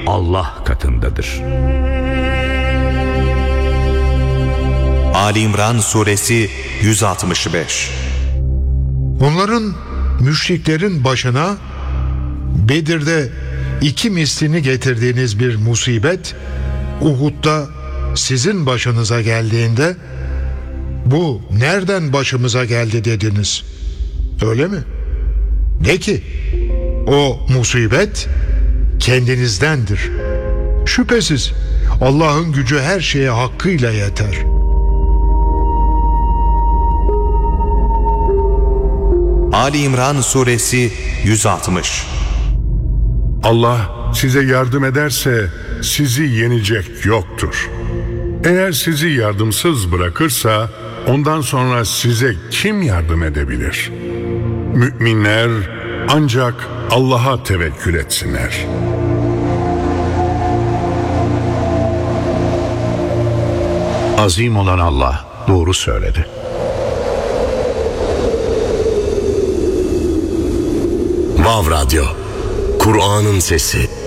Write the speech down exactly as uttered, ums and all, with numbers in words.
Allah katındadır. Ali İmran Suresi yüz altmış beş. Onların, müşriklerin başına Bedir'de iki mislini getirdiğiniz bir musibet Uhud'da sizin başınıza geldiğinde bu nereden başımıza geldi dediniz. Öyle mi? De ki o musibet kendinizdendir. Şüphesiz Allah'ın gücü her şeye hakkıyla yeter. Ali İmran Suresi yüz altmış. Allah size yardım ederse sizi yenecek yoktur. Eğer sizi yardımsız bırakırsa ondan sonra size kim yardım edebilir? Müminler ancak Allah'a tevekkül etsinler. Azim olan Allah doğru söyledi. Vav Radyo, Kur'an'ın sesi.